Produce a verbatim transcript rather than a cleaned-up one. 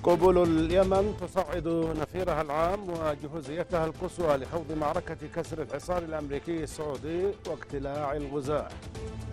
قبول اليمن تصعد نفيرها العام وجهوزيتها القصوى لخوض معركة كسر الحصار الأمريكي السعودي واقتلاع الغزاة.